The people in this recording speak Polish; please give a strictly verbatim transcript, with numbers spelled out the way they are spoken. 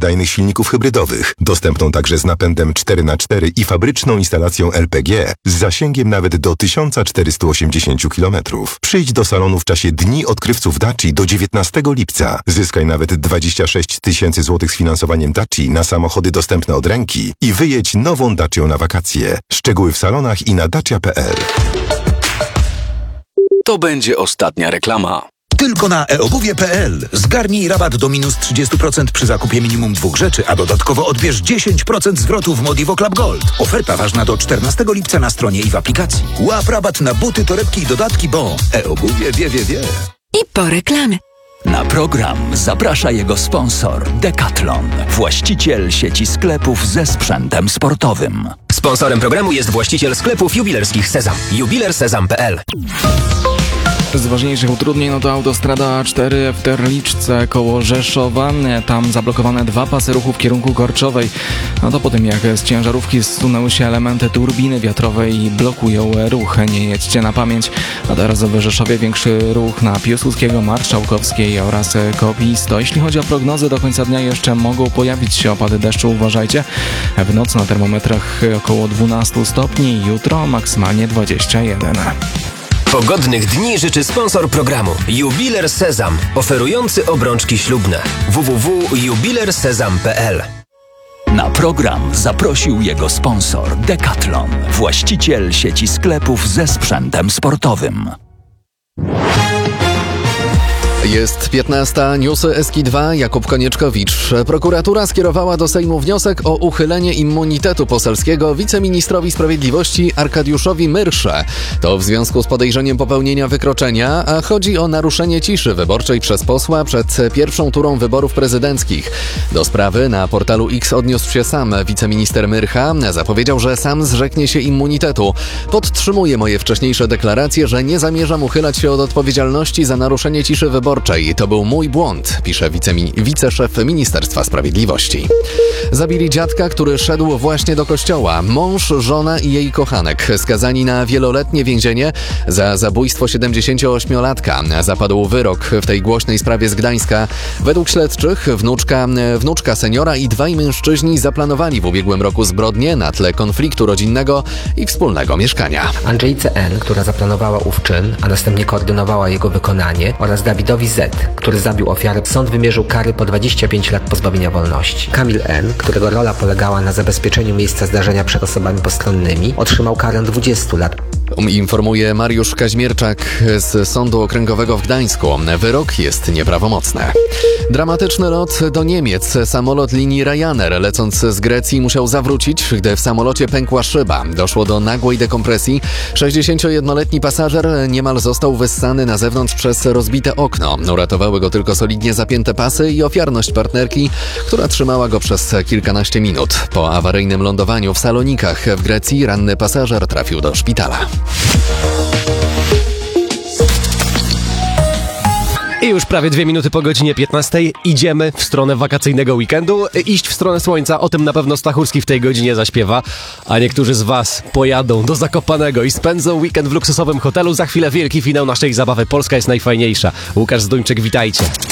wydajnych silników hybrydowych, dostępną także z napędem cztery na cztery i fabryczną instalacją L P G z zasięgiem nawet do tysiąc czterysta osiemdziesiąt kilometrów. Przyjdź do salonu w czasie Dni Odkrywców Daci do dziewiętnastego lipca. Zyskaj nawet dwadzieścia sześć tysięcy złotych z finansowaniem Daci na samochody dostępne od ręki i wyjedź nową Dacią na wakacje. Szczegóły w salonach i na dacia kropka p l. To będzie ostatnia reklama. Tylko na e obuwie kropka p l zgarnij rabat do minus trzydzieści procent przy zakupie minimum dwóch rzeczy, a dodatkowo odbierz dziesięć procent zwrotu w Modivo Club Gold. Oferta ważna do czternastego lipca na stronie i w aplikacji. Łap rabat na buty, torebki i dodatki, bo e-obuwie wie, wie, wie. I po reklamie. Na program zaprasza jego sponsor Decathlon, właściciel sieci sklepów ze sprzętem sportowym. Sponsorem programu jest właściciel sklepów jubilerskich Sezam. jubiler sezam kropka p l. Z ważniejszych utrudnień no to autostrada A cztery w Terliczce koło Rzeszowa. Tam zablokowane dwa pasy ruchu w kierunku Korczowej. No to po tym jak z ciężarówki zsunęły się elementy turbiny wiatrowej i blokują ruch. Nie jedźcie na pamięć. A teraz w Rzeszowie większy ruch na Piłsudskiego, Marszałkowskiej oraz Kopisto. Jeśli chodzi o prognozy, do końca dnia jeszcze mogą pojawić się opady deszczu. Uważajcie. W nocy na termometrach około dwanaście stopni. Jutro maksymalnie dwadzieścia jeden. Pogodnych dni życzy sponsor programu Jubiler Sezam, oferujący obrączki ślubne. w w w kropka jubiler sezam kropka p l. Na program zaprosił jego sponsor Decathlon, właściciel sieci sklepów ze sprzętem sportowym. Jest piętnasta, newsy S K I dwa, Jakub Konieczkowicz. Prokuratura skierowała do Sejmu wniosek o uchylenie immunitetu poselskiego wiceministrowi sprawiedliwości Arkadiuszowi Myrsze. To w związku z podejrzeniem popełnienia wykroczenia, a chodzi o naruszenie ciszy wyborczej przez posła przed pierwszą turą wyborów prezydenckich. Do sprawy na portalu X odniósł się sam wiceminister Myrcha. Zapowiedział, że sam zrzeknie się immunitetu. Podtrzymuję moje wcześniejsze deklaracje, że nie zamierzam uchylać się od odpowiedzialności za naruszenie ciszy wyborczej. To był mój błąd, pisze wicemi- wiceszef Ministerstwa Sprawiedliwości. Zabili dziadka, który szedł właśnie do kościoła. Mąż, żona i jej kochanek skazani na wieloletnie więzienie za zabójstwo siedemdziesięcioośmiolatka. Zapadł wyrok w tej głośnej sprawie z Gdańska. Według śledczych wnuczka, wnuczka seniora i dwaj mężczyźni zaplanowali w ubiegłym roku zbrodnię na tle konfliktu rodzinnego i wspólnego mieszkania. Andrzejce N., która zaplanowała ów czyn, a następnie koordynowała jego wykonanie, oraz Dawidowi Z., który zabił ofiarę, sąd wymierzył kary po dwadzieścia pięć lat pozbawienia wolności. Kamil N., którego rola polegała na zabezpieczeniu miejsca zdarzenia przed osobami postronnymi, otrzymał karę dwadzieścia lat. Informuje Mariusz Kaźmierczak z Sądu Okręgowego w Gdańsku. Wyrok jest nieprawomocny. Dramatyczny lot do Niemiec. Samolot linii Ryanair lecąc z Grecji musiał zawrócić, gdy w samolocie pękła szyba. Doszło do nagłej dekompresji. sześćdziesięciojednoletni pasażer niemal został wyssany na zewnątrz przez rozbite okno. Uratowały go tylko solidnie zapięte pasy i ofiarność partnerki, która trzymała go przez kilkanaście minut. Po awaryjnym lądowaniu w Salonikach w Grecji ranny pasażer trafił do szpitala. I już prawie dwie minuty po godzinie piętnastej idziemy w stronę wakacyjnego weekendu. Iść w stronę słońca, o tym na pewno Stachurski w tej godzinie zaśpiewa, a niektórzy z was pojadą do Zakopanego i spędzą weekend w luksusowym hotelu. Za chwilę wielki finał naszej zabawy. Polska jest najfajniejsza. Łukasz Zduńczyk, witajcie.